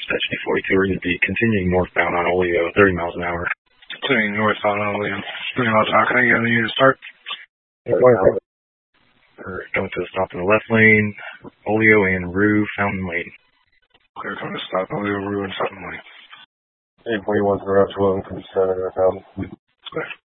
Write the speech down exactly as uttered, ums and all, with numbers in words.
Dispatch forty-two, we're going to be continuing northbound on Oleo, thirty miles an hour. Continuing northbound on Oleo, thirty miles an hour. Can I get a unit to start? We're going to stop in the left lane, Oleo and Rue Fountain Lane. Clear, coming to stop Oleo, Rue, and Fountain Lane. eight forty-one for Rush Williams, seven, Fountain. Clear.